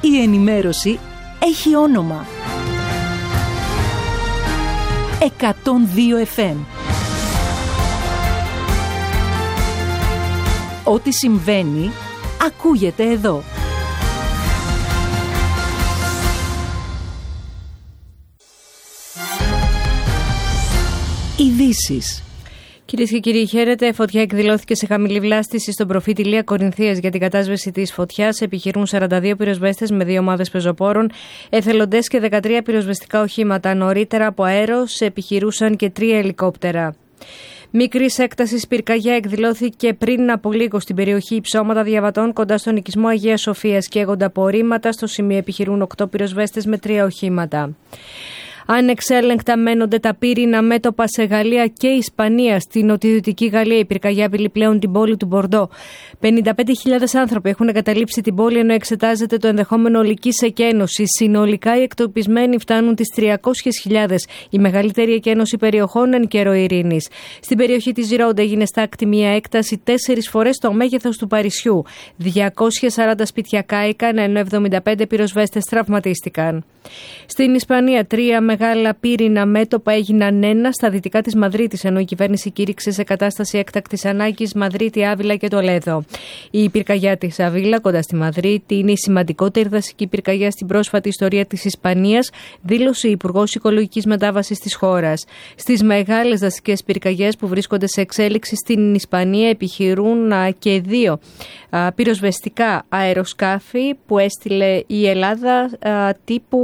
Η ενημέρωση έχει όνομα. 102 FM. Ό,τι συμβαίνει, ακούγεται εδώ. Ειδήσεις. Κυρίες και κύριοι, χαίρετε. Φωτιά εκδηλώθηκε σε χαμηλή βλάστηση στον προφήτη Λία Κορινθίας. Για την κατάσβεση της φωτιάς επιχειρούν 42 πυροσβέστες με 2 ομάδες πεζοπόρων, εθελοντές και 13 πυροσβεστικά οχήματα. Νωρίτερα από αέρος επιχειρούσαν και 3 ελικόπτερα. Μικρής έκτασης πυρκαγιά εκδηλώθηκε πριν από λίγο στην περιοχή Υψώματα Διαβατών κοντά στον οικισμό Αγίας Σοφίας. Καίγονται απορρίμματα. Στο σημείο επιχειρούν 8 πυροσβέστες με 3 οχήματα. Ανεξέλεγκτα μένονται τα πύρινα μέτωπα σε Γαλλία και Ισπανία. Στην νοτιοδυτική Γαλλία η πυρκαγιά απειλεί πλέον την πόλη του Μπορντό. 55.000 άνθρωποι έχουν εγκαταλείψει την πόλη ενώ εξετάζεται το ενδεχόμενο ολικής εκένωσης. Συνολικά οι εκτοπισμένοι φτάνουν τις 300.000, η μεγαλύτερη εκένωση περιοχών εν καιρό ειρήνης. Στην περιοχή της Ζιρόντα έγινε στάκτη μια έκταση 4 φορές το μέγεθος του Παρισιού. 240 σπίτια κάηκαν ενώ 75 πυροσβέστες τραυματίστηκαν. Στην Ισπανία 3 μεγάλα πύρινα μέτωπα έγιναν ένα στα δυτικά της Μαδρίτης, ενώ η κυβέρνηση κήρυξε σε κατάσταση έκτακτης ανάγκης Μαδρίτη, Άβυλα και Τολέδο. Η πυρκαγιά της Αβίλα κοντά στη Μαδρίτη είναι η σημαντικότερη δασική πυρκαγιά στην πρόσφατη ιστορία της Ισπανίας, δήλωσε η Υπουργός Οικολογικής Μετάβασης της χώρας. Στις μεγάλες δασικές πυρκαγιές που βρίσκονται σε εξέλιξη στην Ισπανία επιχειρούν και 2 πυροσβεστικά αεροσκάφη που έστειλε η Ελλάδα τύπου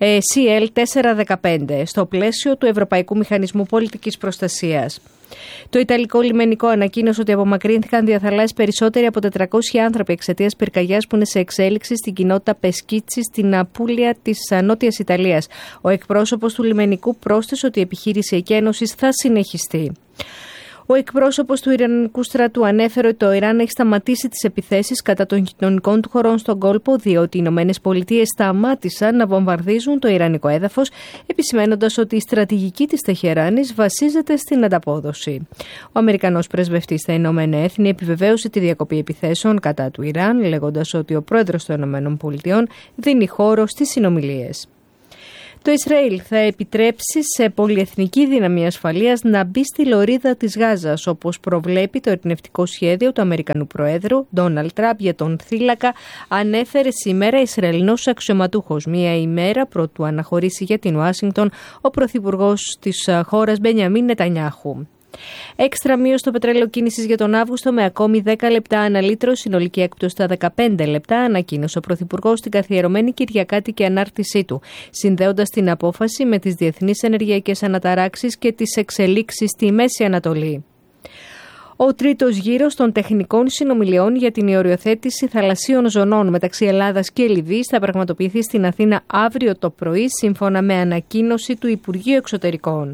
CL-415 στο πλαίσιο του Ευρωπαϊκού Μηχανισμού Πολιτικής Προστασίας. Το Ιταλικό λιμενικό ανακοίνωσε ότι απομακρύνθηκαν διαθαλάσσης περισσότεροι από 400 άνθρωποι εξαιτίας πυρκαγιάς που είναι σε εξέλιξη στην κοινότητα Πεσκίτσι στην Απούλια της Νότιας Ιταλίας. Ο εκπρόσωπος του λιμενικού πρόσθεσε ότι η επιχείρηση εκένωσης θα συνεχιστεί. Ο εκπρόσωπος του Ιρανικού στρατού ανέφερε ότι το Ιράν έχει σταματήσει τις επιθέσεις κατά των γειτονικών του χωρών στον κόλπο, διότι οι Ηνωμένες Πολιτείες σταμάτησαν να βομβαρδίζουν το ιρανικό έδαφος, επισημαίνοντας ότι η στρατηγική της Τεχεράνης βασίζεται στην ανταπόδοση. Ο Αμερικανός πρεσβευτής στα Ηνωμένα Έθνη επιβεβαίωσε τη διακοπή επιθέσεων κατά του Ιράν, λέγοντας ότι ο πρόεδρος των Ηνωμένων Πολιτειών δίνει χώρο στις συνομιλίες. Το Ισραήλ θα επιτρέψει σε πολυεθνική δύναμη ασφαλείας να μπει στη λωρίδα της Γάζας, όπως προβλέπει το ειρηνευτικό σχέδιο του Αμερικανού Προέδρου Ντόναλντ Τραμπ για τον θύλακα, ανέφερε σήμερα Ισραηλινός αξιωματούχος, μία ημέρα προτού αναχωρήσει για την Ουάσιγκτον ο πρωθυπουργός της χώρας Μπενιαμίν Νετανιάχου. Έξτρα μείωση στο πετρέλαιο κίνησης για τον Αύγουστο με ακόμη 10 λεπτά ανά λίτρο, συνολική έκπτωση στα 15 λεπτά, ανακοίνωσε ο Πρωθυπουργός στην καθιερωμένη Κυριακάτικη ανάρτησή του, συνδέοντας την απόφαση με τις διεθνείς ενεργειακές αναταράξεις και τις εξελίξεις στη Μέση Ανατολή. Ο τρίτος γύρος των τεχνικών συνομιλιών για την οριοθέτηση θαλασσίων ζωνών μεταξύ Ελλάδας και Λιβύης θα πραγματοποιηθεί στην Αθήνα αύριο το πρωί, σύμφωνα με ανακοίνωση του Υπουργείου Εξωτερικών.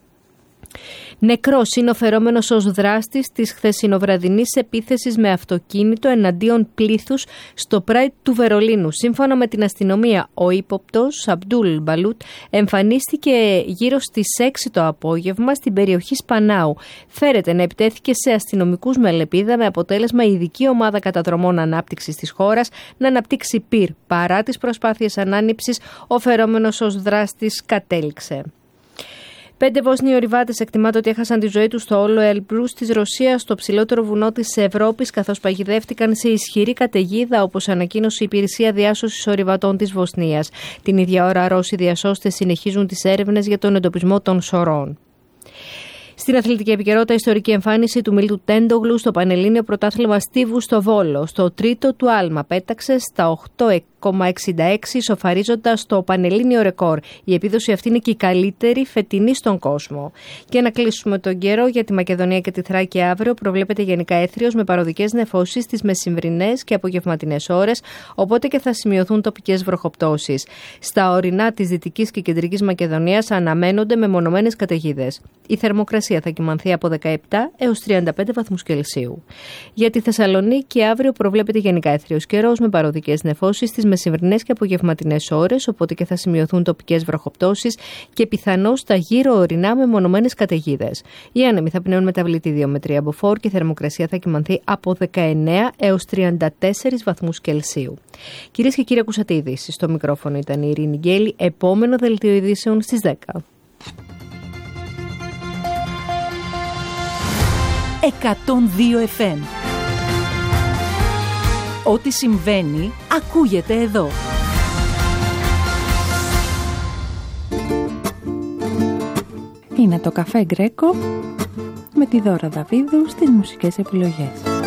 Νεκρός είναι ο φερόμενος ως δράστης της χθεσινοβραδινής επίθεσης με αυτοκίνητο εναντίον πλήθους στο Pride του Βερολίνου. Σύμφωνα με την αστυνομία, ο ύποπτος Αμπτούλ Μπαλούτ εμφανίστηκε γύρω στις 6 το απόγευμα στην περιοχή Σπανάου. Φέρεται να επιτέθηκε σε αστυνομικούς με λεπίδα, με αποτέλεσμα η ειδική ομάδα καταδρομών ανάπτυξης της χώρας να αναπτύξει πυρ. Παρά τις προσπάθειες ανάνυψης, ο φερόμενος ως δράστης κατέληξε. 5 Βόσνιοι ορειβάτες εκτιμάται ότι έχασαν τη ζωή τους στο όλο Ελμπρούς της Ρωσίας, στο ψηλότερο βουνό της Ευρώπης, καθώς παγιδεύτηκαν σε ισχυρή καταιγίδα, όπως ανακοίνωσε η Υπηρεσία Διάσωσης Ορειβατών της Βοσνίας. Την ίδια ώρα, Ρώσοι διασώστες συνεχίζουν τις έρευνες για τον εντοπισμό των σωρών. Στην αθλητική επικαιρότητα, ιστορική εμφάνιση του Μίλτου Τέντογλου στο Πανελλήνιο Πρωτάθλημα Στίβου στο Βόλο. Στο τρίτο του άλμα πέταξε στα 8,66 ισοφαρίζοντας το πανελλήνιο ρεκόρ. Η επίδοση αυτή είναι και η καλύτερη φετινή στον κόσμο. Και να κλείσουμε τον καιρό για τη Μακεδονία και τη Θράκη αύριο. Προβλέπεται γενικά έθριος με παροδικές νεφώσεις στις μεσημβρινές και απογευματινές ώρες, οπότε και θα σημειωθούν τοπικές βροχοπτώσεις. Στα ορεινά της Δυτικής και Κεντρικής Μακεδονίας αναμένονται μεμονωμένες καταιγίδες. Η θερμοκρασία θα κυμανθεί από 17 έως 35 βαθμούς Κελσίου. Για τη Θεσσαλονίκη αύριο προβλέπεται γενικά έθριος καιρός με παροδικές νεφώσεις στις μεσημβρινές και απογευματινές ώρες, οπότε και θα σημειωθούν τοπικές βροχοπτώσεις και πιθανώς τα γύρω ορεινά μεμονωμένες καταιγίδες. Οι άνεμοι θα πνέουν μεταβλητή 2 με 3 μποφόρ και η θερμοκρασία θα κυμανθεί από 19 έως 34 βαθμούς Κελσίου. Κυρίες και κύριοι, ακούσατε ειδήσεις. Στο μικρόφωνο ήταν η Ειρήνη Γκέλη. Επόμενο δελτίο ειδήσεων στις 10. 102 FM. Ό,τι συμβαίνει, ακούγεται εδώ. Είναι το Καφέ Γκρέκο με τη Δώρα Δαβίδου στις μουσικές επιλογές.